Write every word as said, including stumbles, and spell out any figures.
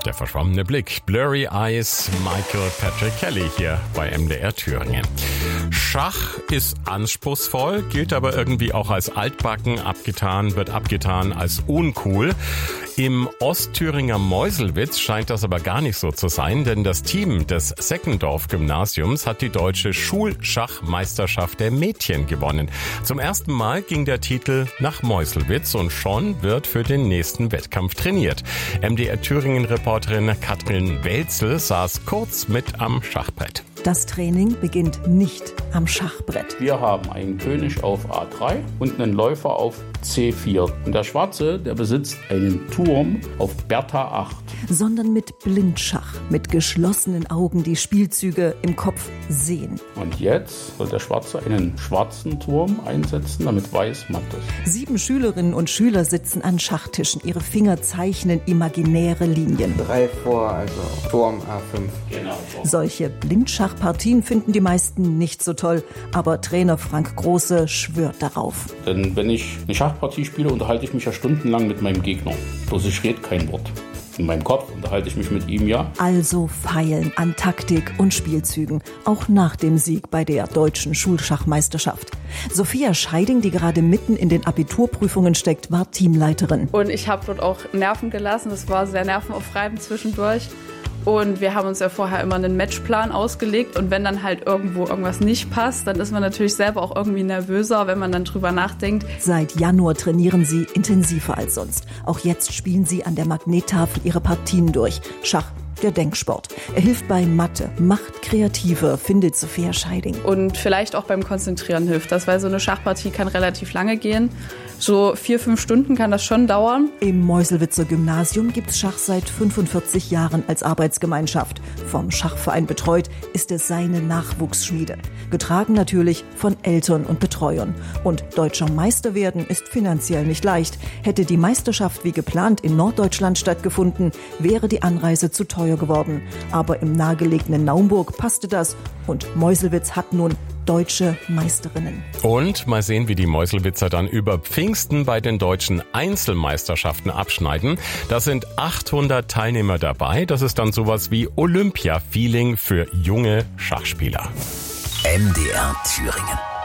Der verschwommene Blick, Blurry Eyes, Michael Patrick Kelly hier bei M D R Thüringen. Schach ist anspruchsvoll, gilt aber irgendwie auch als altbacken, abgetan, wird abgetan als uncool. Im Ostthüringer Meuselwitz scheint das aber gar nicht so zu sein, denn das Team des Seckendorf-Gymnasiums hat die deutsche Schulschachmeisterschaft der Mädchen gewonnen. Zum ersten Mal ging der Titel nach Meuselwitz und schon wird für den nächsten Wettkampf trainiert. M D R Thüringen-Reporterin Katrin Welzel saß kurz mit am Schachbrett. Das Training beginnt nicht am Schachbrett. Wir haben einen König auf A drei und einen Läufer auf C vier. Und der Schwarze, der besitzt einen Turm auf Bertha acht. Sondern mit Blindschach, mit geschlossenen Augen die Spielzüge im Kopf sehen. Und jetzt soll der Schwarze einen schwarzen Turm einsetzen, damit Weiß matt ist. Sieben Schülerinnen und Schüler sitzen an Schachtischen. Ihre Finger zeichnen imaginäre Linien. Drei vor, also Turm A fünf. Genau. Solche Blindschachpartien finden die meisten nicht so toll. Aber Trainer Frank Große schwört darauf. Denn wenn ich eine Schachpartie spiele, unterhalte ich mich ja stundenlang mit meinem Gegner. Bloß ich rede kein Wort. In meinem Kopf unterhalte ich mich mit ihm, ja. Also feilen an Taktik und Spielzügen, auch nach dem Sieg bei der deutschen Schulschachmeisterschaft. Sophia Scheiding, die gerade mitten in den Abiturprüfungen steckt, war Teamleiterin. Und ich habe dort auch Nerven gelassen, das war sehr nervenaufreibend zwischendurch. Und wir haben uns ja vorher immer einen Matchplan ausgelegt und wenn dann halt irgendwo irgendwas nicht passt, dann ist man natürlich selber auch irgendwie nervöser, wenn man dann drüber nachdenkt. Seit Januar trainieren sie intensiver als sonst. Auch jetzt spielen sie an der Magnettafel ihre Partien durch. Schach, der Denksport. Er hilft bei Mathe, macht kreativer, findet Sophia Scheiding. Und vielleicht auch beim Konzentrieren hilft das, weil so eine Schachpartie kann relativ lange gehen. So vier, fünf Stunden kann das schon dauern. Im Meuselwitzer Gymnasium gibt's Schach seit fünfundvierzig Jahren als Arbeitsgemeinschaft. Vom Schachverein betreut ist es seine Nachwuchsschmiede. Getragen natürlich von Eltern und Betreuern. Und deutscher Meister werden ist finanziell nicht leicht. Hätte die Meisterschaft wie geplant in Norddeutschland stattgefunden, wäre die Anreise zu teuer geworden. Aber im nahegelegenen Naumburg passte das und Meuselwitz hat nun deutsche Meisterinnen. Und mal sehen, wie die Meuselwitzer dann über Pfingsten bei den deutschen Einzelmeisterschaften abschneiden. Da sind achthundert Teilnehmer dabei. Das ist dann sowas wie Olympia-Feeling für junge Schachspieler. M D R Thüringen.